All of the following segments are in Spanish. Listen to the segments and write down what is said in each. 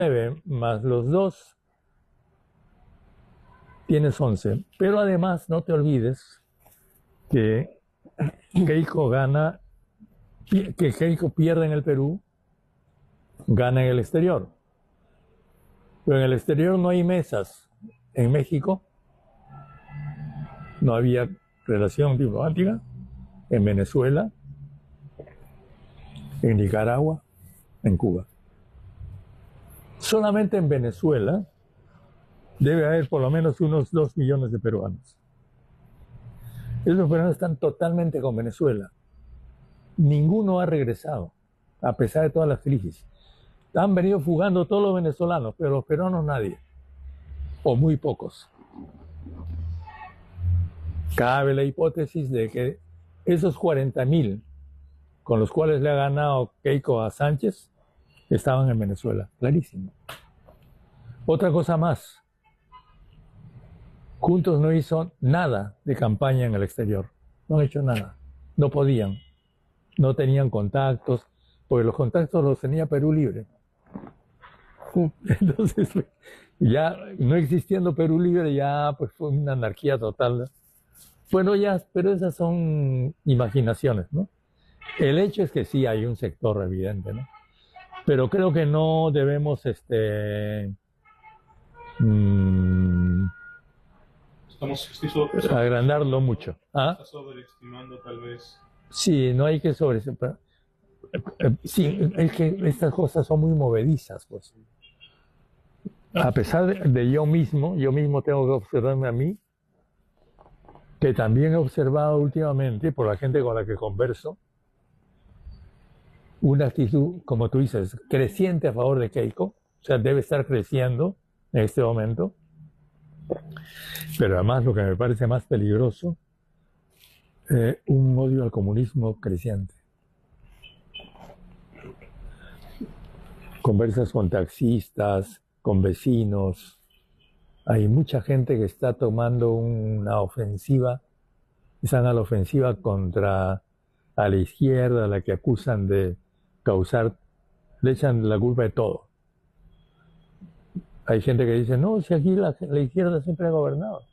9 más los 2 tienes 11. Pero además no te olvides que Keiko pierde en el Perú, gana en el exterior. Pero en el exterior no hay mesas. En México no había relación diplomática. En Venezuela, en Nicaragua, en Cuba. Solamente en Venezuela debe haber por lo menos unos 2 millones de peruanos. Esos peruanos están totalmente con Venezuela. Ninguno ha regresado, a pesar de todas las crisis. Han venido fugando todos los venezolanos, pero los peruanos nadie, o muy pocos. Cabe la hipótesis de que esos 40.000 con los cuales le ha ganado Keiko a Sánchez estaban en Venezuela, clarísimo. Otra cosa más, Juntos no hizo nada de campaña en el exterior, no han hecho nada, no podían, no tenían contactos, porque los contactos los tenía Perú Libre. Entonces, ya no existiendo Perú Libre, ya pues fue una anarquía total. Bueno, ya, pero esas son imaginaciones, ¿no? El hecho es que sí hay un sector evidente, ¿no? Pero creo que no debemos agrandarlo mucho. ¿Ah? Está sobreestimando tal vez. Sí, no hay que sobreestimar. Sí, es que estas cosas son muy movedizas, pues. A pesar de yo mismo tengo que observarme a mí, que también he observado últimamente, por la gente con la que converso, una actitud, como tú dices, creciente a favor de Keiko, o sea, debe estar creciendo en este momento, pero además lo que me parece más peligroso, un odio al comunismo creciente. Conversas con taxistas, con vecinos, hay mucha gente que está tomando una ofensiva, están a la ofensiva contra a la izquierda, a la que acusan de causar, le echan la culpa de todo. Hay gente que dice, no, si aquí la izquierda siempre ha gobernado.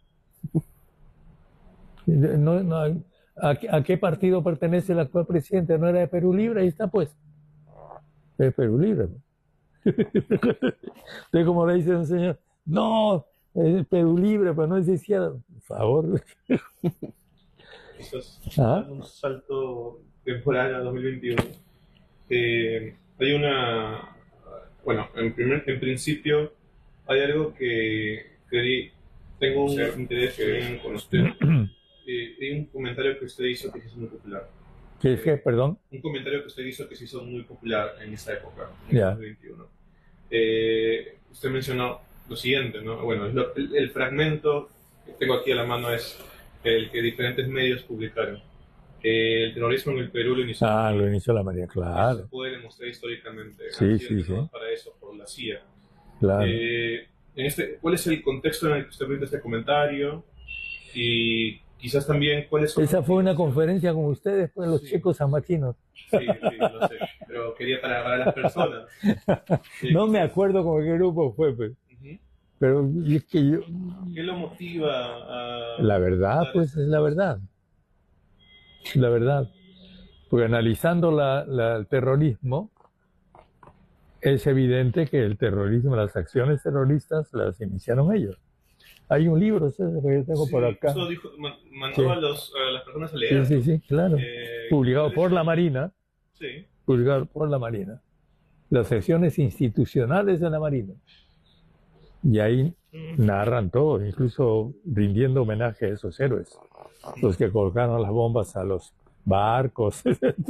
¿A qué partido pertenece el actual presidente? ¿No era de Perú Libre? Ahí está, pues. Es Perú Libre. Entonces, como le dice un señor, no, es Perú Libre, pero no es de izquierda. Por favor. Quizás un salto temporal a 2021. Hay una... Bueno, en principio hay algo que tengo un interés con usted. Hay un comentario que usted hizo que se hizo muy popular. ¿Qué es que, perdón? Un comentario que usted hizo que se hizo muy popular en esta época, en Yeah. 2021. Usted mencionó lo siguiente, ¿no? Bueno, el fragmento que tengo aquí a la mano es el que diferentes medios publicaron. El terrorismo en el Perú lo inició. Lo inició la María, claro. Se puede demostrar históricamente. Sí, sí. Para eso, por la CIA. Claro. ¿Cuál es el contexto en el que usted brinda este comentario? Y quizás también, ¿cuáles son? Esa fue una conferencia con ustedes, pues, los chicos sanmatinos. Sí, lo sé, pero quería para las personas. No me acuerdo con qué grupo fue, pues. Pero es que yo... ¿Qué lo motiva a...? La verdad, pues, es la verdad. La verdad. Porque analizando el terrorismo, es evidente que el terrorismo, las acciones terroristas, las iniciaron ellos. Hay un libro, César, que yo tengo por acá. Eso mandó a las personas a leer. Sí, claro. Publicado por la Marina. Sí. Publicado por la Marina. Las secciones institucionales de la Marina. Y ahí narran todo, incluso rindiendo homenaje a esos héroes. Los que colocaron las bombas a los barcos.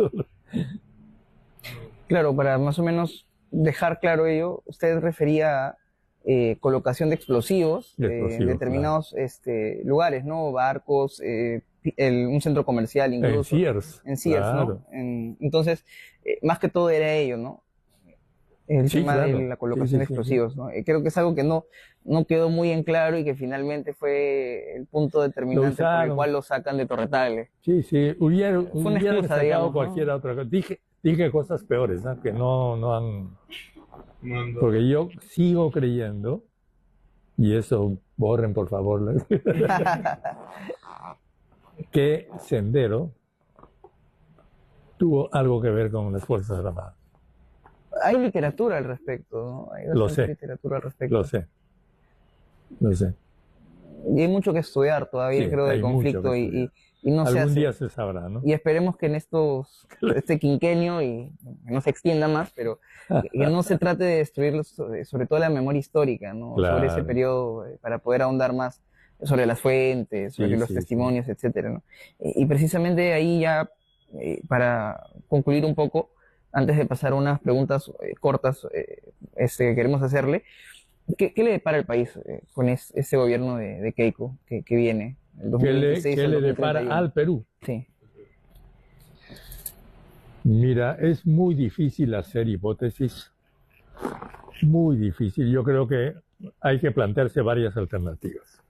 Claro, para más o menos dejar claro ello, usted refería a colocación de explosivos en determinados lugares, ¿no? Barcos, un centro comercial incluso. En Sears, claro. ¿No? Entonces, más que todo era ello, ¿no? El tema de la colocación de explosivos, ¿no? Creo que es algo que no quedó muy en claro y que finalmente fue el punto determinante por el cual lo sacan de Torre Tagle. Sí, hubieran excusa, sacado digamos, cualquier otra cosa. Dije cosas peores, ¿no? Que no han Porque yo sigo creyendo, y eso borren por favor, que Sendero tuvo algo que ver con las Fuerzas Armadas. Hay literatura al respecto, ¿no? Hay Lo sé, literatura al respecto. lo sé. Y hay mucho que estudiar todavía, Sí, creo, del hay mucho conflicto que y estudiar. no se Algún hace. día se sabrá, ¿no? Y esperemos que en este quinquenio, y que no se extienda más, pero que no se trate de destruir sobre todo la memoria histórica, ¿no? Sobre ese Claro. periodo, para poder ahondar más sobre las fuentes, sobre los testimonios, etcétera, ¿no? Y precisamente ahí ya, para concluir un poco, antes de pasar a unas preguntas cortas que queremos hacerle, ¿qué le depara al país con ese gobierno de Keiko que viene? El 2026 ¿Qué al le depara 2031? al Perú? Sí. Mira, es muy difícil hacer hipótesis, muy difícil. Yo creo que hay que plantearse varias alternativas.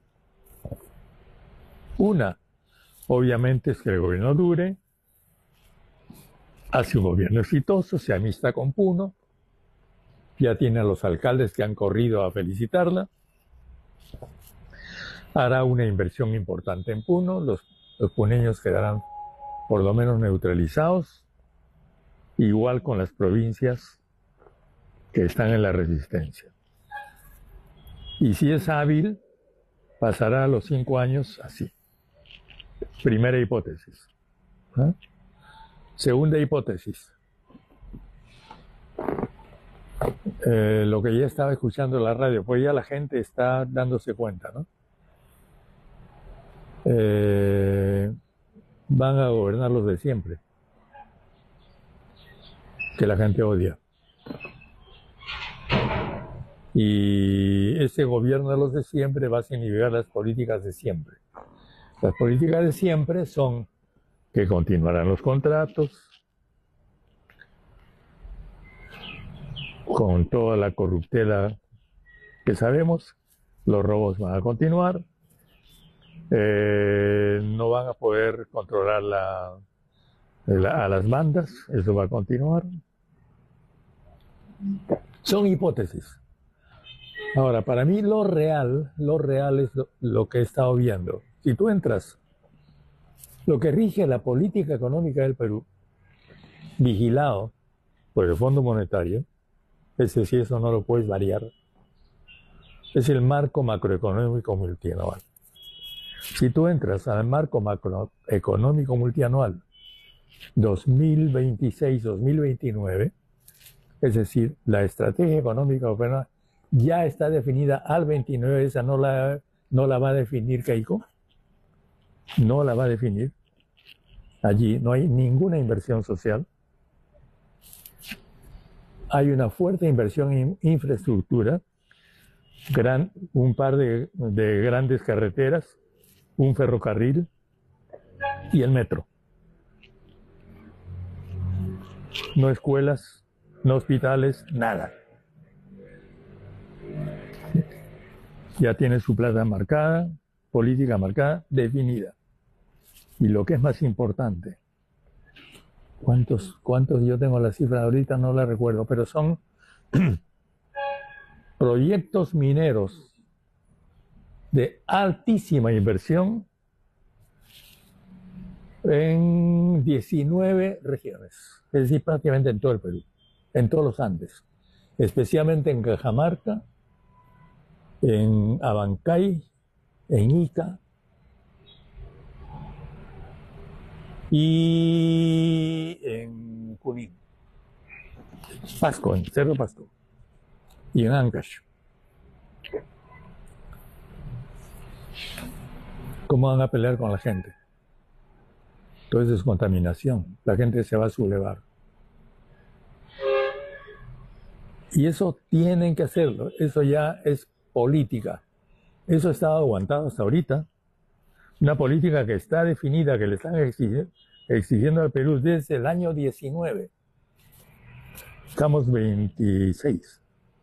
Una, obviamente, es que el gobierno dure, hace un gobierno exitoso, se amista con Puno, ya tiene a los alcaldes que han corrido a felicitarla, hará una inversión importante en Puno, los puneños quedarán por lo menos neutralizados, igual con las provincias que están en la resistencia. Y si es hábil, pasará a los 5 años así. Primera hipótesis. ¿Eh? Segunda hipótesis. Lo que ya estaba escuchando en la radio, pues ya la gente está dándose cuenta, ¿no? Van a gobernar los de siempre, que la gente odia. Y ese gobierno de los de siempre va a significar las políticas de siempre. Las políticas de siempre son que continuarán los contratos, con toda la corruptela que sabemos, los robos van a continuar, no van a poder controlar a las bandas, eso va a continuar. Son hipótesis. Ahora, para mí lo real es lo que he estado viendo. Si tú entras, lo que rige la política económica del Perú, vigilado por el Fondo Monetario, es decir, eso no lo puedes variar, es el marco macroeconómico multianual. Si tú entras al marco macroeconómico multianual 2026-2029, es decir, la estrategia económica ya está definida al 29, esa no la va a definir Keiko, no la va a definir. Allí no hay ninguna inversión social. Hay una fuerte inversión en infraestructura, un par de grandes carreteras, un ferrocarril y el metro. No escuelas, no hospitales, nada. Ya tiene su plata marcada, política marcada, definida. Y lo que es más importante, ¿cuántos? Yo tengo la cifra ahorita, no la recuerdo, pero son proyectos mineros de altísima inversión en 19 regiones, es decir, prácticamente en todo el Perú, en todos los Andes, especialmente en Cajamarca, en Abancay, en Ica y en Junín, Pasco, en Cerro Pasco y en Ancash. ¿Cómo van a pelear con la gente? Entonces es contaminación, la gente se va a sublevar. Y eso tienen que hacerlo, eso ya es política. Eso estaba aguantado hasta ahorita. Una política que está definida, que le están exigiendo al Perú desde el año 19. Estamos 26.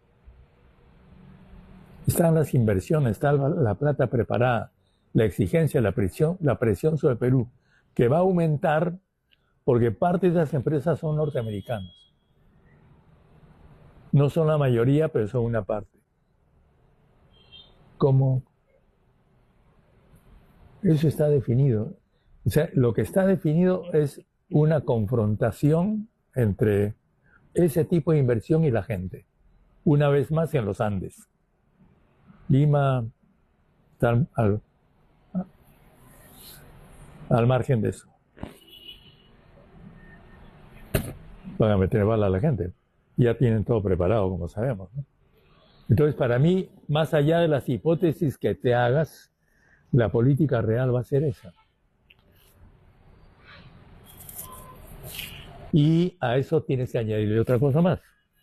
Están las inversiones, está la plata preparada, la exigencia, la presión sobre el Perú, que va a aumentar porque parte de las empresas son norteamericanas. No son la mayoría, pero son una parte. ¿Cómo? Eso está definido. O sea, lo que está definido es una confrontación entre ese tipo de inversión y la gente. Una vez más en los Andes. Lima está al margen de eso. Van a meter bala a la gente. Ya tienen todo preparado, como sabemos, ¿no? Entonces, para mí, más allá de las hipótesis que te hagas, la política real va a ser esa. Y a eso tienes que añadirle otra cosa más.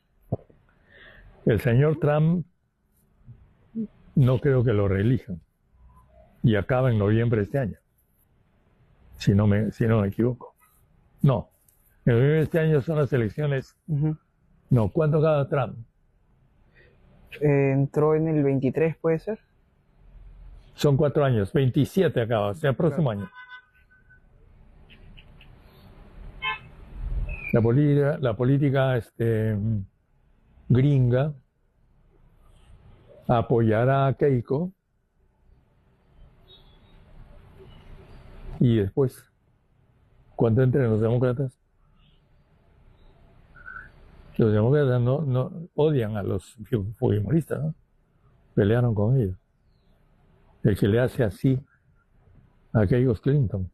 El señor Trump no creo que lo reelijan. Y acaba en noviembre de este año. Si no me equivoco. No. En noviembre de este año son las elecciones. No, ¿cuándo acaba Trump? Entró en el 23, ¿puede ser? Son 4 años. 27 acaba, o sea, el próximo año. La política gringa apoyará a Keiko y después, cuando entren los demócratas no odian a los fujimoristas, ¿no? Pelearon con ellos. El que le hace así a Keiko es Clinton.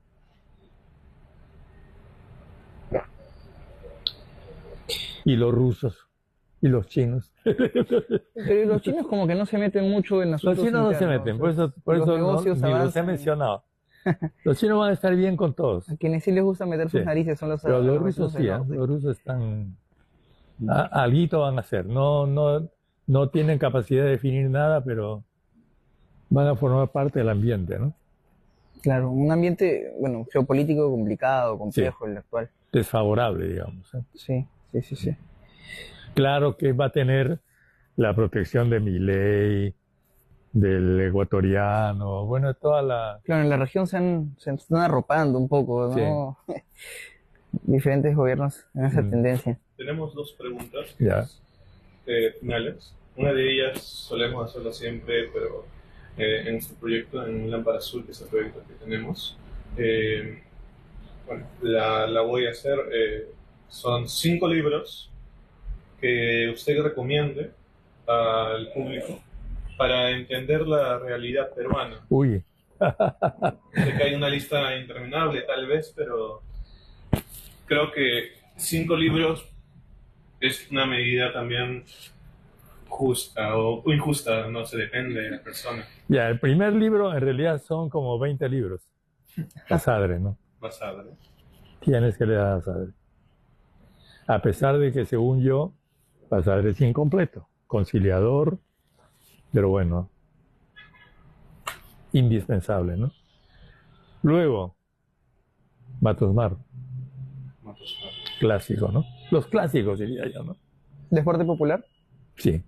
Y los rusos y los chinos. Pero los chinos como que no se meten mucho en asuntos Los chinos no se internos, meten, por eso ni los he mencionado. Los chinos van a estar bien con todos. A quienes sí les gusta meter sus narices son los pero los rusos sí, los rusos están... Alguito van a hacer. No tienen capacidad de definir nada, pero van a formar parte del ambiente, ¿no? Claro, un ambiente, bueno, geopolítico complicado, complejo, el actual. Desfavorable, digamos. Sí. Claro que va a tener la protección de Milei, del ecuatoriano, bueno, toda la... Claro, en la región se están arropando un poco, ¿no? Sí. Diferentes gobiernos en esa tendencia. Tenemos 2 preguntas finales. Una de ellas solemos hacerlo siempre, pero en este proyecto, en Lámpara Azul, que es el proyecto que tenemos, bueno, la voy a hacer. Son 5 libros que usted recomiende al público para entender la realidad peruana. Uy. Sé que hay una lista interminable, tal vez, pero creo que 5 libros es una medida también justa o injusta, no se depende de la persona. Ya, el primer libro en realidad son como 20 libros. Basadre, ¿no? Basadre. Tienes que leer a Basadre. A pesar de que, según yo, Basadre es incompleto, conciliador, pero bueno, indispensable, ¿no? Luego, Matos Mar. Clásico, ¿no? Los clásicos, diría yo, ¿no? ¿Deporte popular? Sí.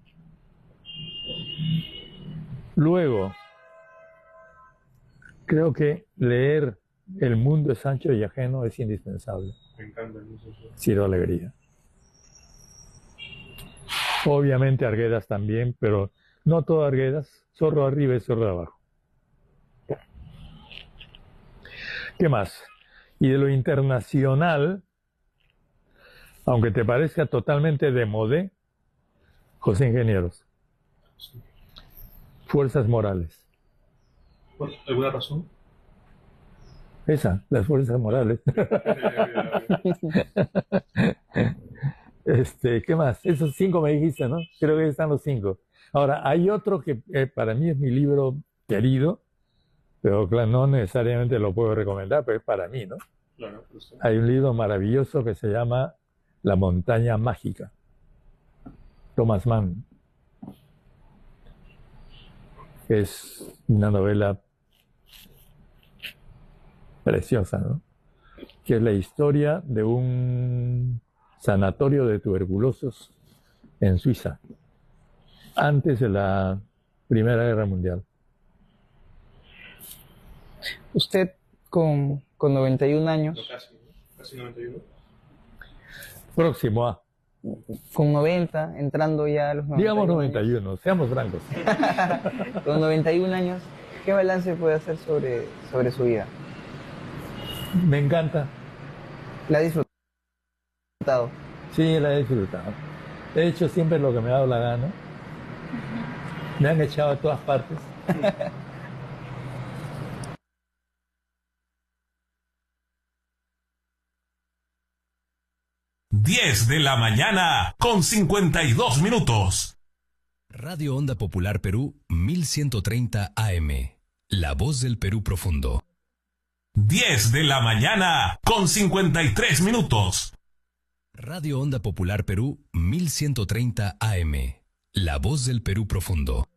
Luego, creo que leer El mundo es ancho y ajeno es indispensable. Me encanta el mundo. Ciro Alegría. Obviamente Arguedas también, pero no todo Arguedas. Zorro arriba y zorro abajo. ¿Qué más? Y de lo internacional, aunque te parezca totalmente de modé, José Ingenieros. Fuerzas morales. ¿Por alguna razón? Las fuerzas morales. ¿Qué más? Esos 5 me dijiste, ¿no? Creo que están los 5. Ahora, hay otro que para mí es mi libro querido, pero claro, no necesariamente lo puedo recomendar, pero es para mí, ¿no? Claro, pues sí. Hay un libro maravilloso que se llama La montaña mágica. Thomas Mann. Es una novela preciosa, ¿no? Que es la historia de un sanatorio de tuberculosos en Suiza, antes de la Primera Guerra Mundial. Usted con 91 años. Casi 91. Próximo a. con 90, entrando ya a los 91. Digamos 91, seamos francos. Con 91 años, ¿qué balance puede hacer sobre su vida? Me encanta. ¿La ha disfrutado? Sí, la he disfrutado. He hecho siempre lo que me ha dado la gana. Me han echado a todas partes. 10 de la mañana con 52 minutos. Radio Onda Popular Perú 1130 AM. La voz del Perú profundo. 10 de la mañana con 53 minutos. Radio Onda Popular Perú 1130 AM. La voz del Perú profundo.